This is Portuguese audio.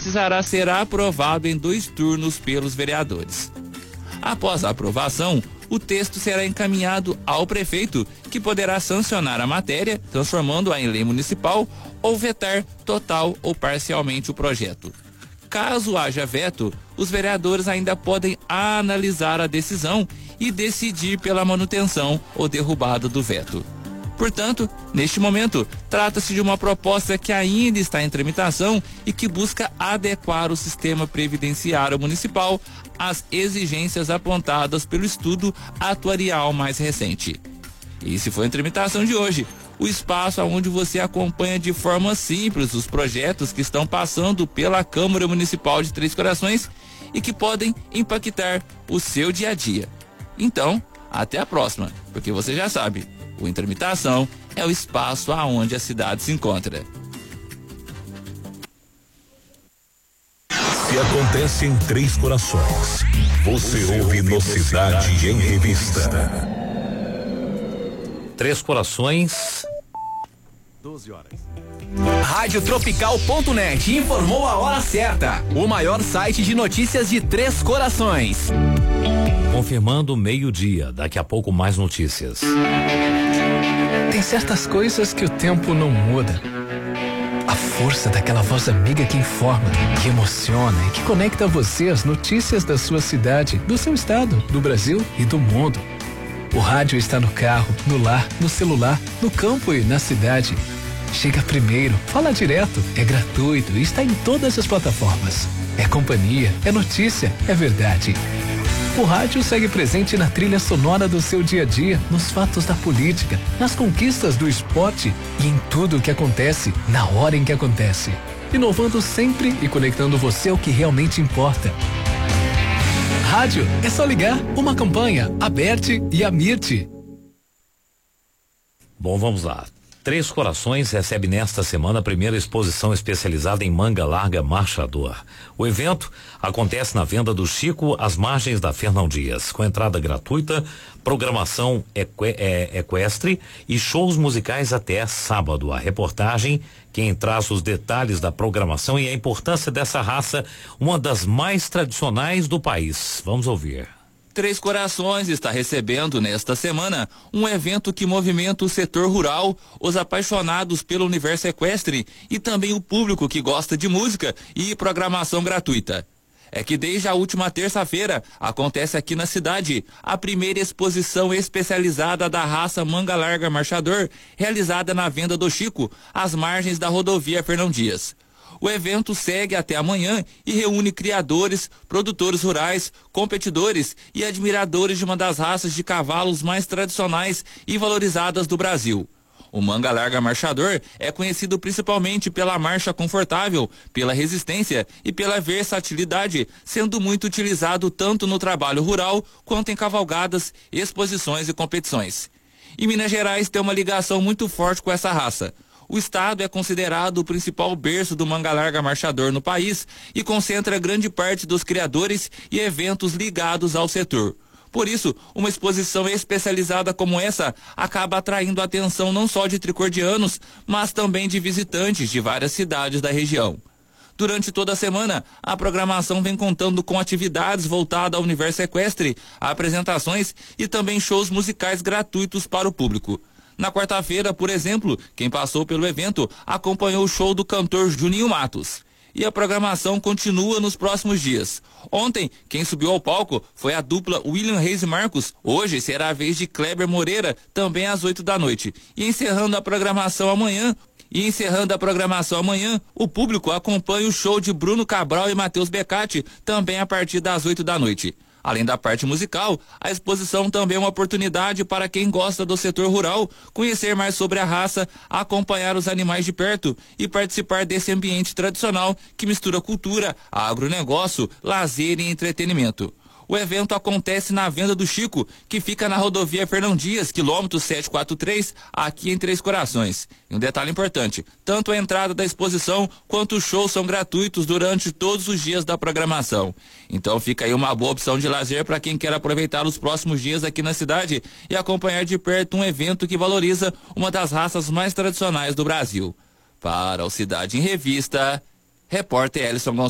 precisará ser aprovado em 2 turnos pelos vereadores. Após a aprovação, o texto será encaminhado ao prefeito, que poderá sancionar a matéria, transformando-a em lei municipal, ou vetar total ou parcialmente o projeto. Caso haja veto, os vereadores ainda podem analisar a decisão e decidir pela manutenção ou derrubada do veto. Portanto, neste momento, trata-se de uma proposta que ainda está em tramitação e que busca adequar o sistema previdenciário municipal às exigências apontadas pelo estudo atuarial mais recente. Esse foi a tramitação de hoje, o espaço onde você acompanha de forma simples os projetos que estão passando pela Câmara Municipal de Três Corações e que podem impactar o seu dia a dia. Então, até a próxima, porque você já sabe, o Em Tramitação é o espaço aonde a cidade se encontra. Se acontece em Três Corações, você ouve no Cidade em Revista. Três Corações, 12 horas. Radiotropical.net informou a hora certa. O maior site de notícias de Três Corações. confirmando meio-dia. Daqui a pouco mais notícias. Tem certas coisas que o tempo não muda. A força daquela voz amiga que informa, que emociona e que conecta você às notícias da sua cidade, do seu estado, do Brasil e do mundo. O rádio está no carro, no lar, no celular, no campo e na cidade. Chega primeiro, fala direto, é gratuito e está em todas as plataformas. É companhia, é notícia, é verdade. O rádio segue presente na trilha sonora do seu dia a dia, nos fatos da política, nas conquistas do esporte e em tudo o que acontece, na hora em que acontece. Inovando sempre e conectando você ao que realmente importa. Rádio, é só ligar. Uma campanha, Aberte e Amirte. Bom, vamos lá. Três Corações recebe nesta semana a primeira exposição especializada em manga larga marchador. O evento acontece na Venda do Chico, às margens da Fernão Dias, com entrada gratuita, programação equestre e shows musicais até sábado. A reportagem, quem traz os detalhes da programação e a importância dessa raça, uma das mais tradicionais do país. Vamos ouvir. Três Corações está recebendo nesta semana um evento que movimenta o setor rural, os apaixonados pelo universo equestre e também o público que gosta de música e programação gratuita. É que desde a última terça-feira acontece aqui na cidade a primeira exposição especializada da raça manga larga marchador, realizada na Venda do Chico, às margens da rodovia Fernão Dias. O evento segue até amanhã e reúne criadores, produtores rurais, competidores e admiradores de uma das raças de cavalos mais tradicionais e valorizadas do Brasil. O manga larga marchador é conhecido principalmente pela marcha confortável, pela resistência e pela versatilidade, sendo muito utilizado tanto no trabalho rural quanto em cavalgadas, exposições e competições. E Minas Gerais tem uma ligação muito forte com essa raça. O estado é considerado o principal berço do manga larga marchador no país e concentra grande parte dos criadores e eventos ligados ao setor. Por isso, uma exposição especializada como essa acaba atraindo a atenção não só de tricordianos, mas também de visitantes de várias cidades da região. Durante toda a semana, a programação vem contando com atividades voltadas ao universo equestre, apresentações e também shows musicais gratuitos para o público. Na quarta-feira, por exemplo, quem passou pelo evento acompanhou o show do cantor Juninho Matos. E a programação continua nos próximos dias. Ontem, quem subiu ao palco foi a dupla William Reis e Marcos. Hoje será a vez de Kleber Moreira, também às 8 da noite. E encerrando a programação amanhã, o público acompanha o show de Bruno Cabral e Matheus Becatti, também a partir das 8 da noite. Além da parte musical, a exposição também é uma oportunidade para quem gosta do setor rural conhecer mais sobre a raça, acompanhar os animais de perto e participar desse ambiente tradicional que mistura cultura, agronegócio, lazer e entretenimento. O evento acontece na Venda do Chico, que fica na rodovia Fernão Dias, quilômetro 743, aqui em Três Corações. E um detalhe importante, tanto a entrada da exposição quanto os shows são gratuitos durante todos os dias da programação. Então fica aí uma boa opção de lazer para quem quer aproveitar os próximos dias aqui na cidade e acompanhar de perto um evento que valoriza uma das raças mais tradicionais do Brasil. Para o Cidade em Revista, repórter Elison Gonçalves.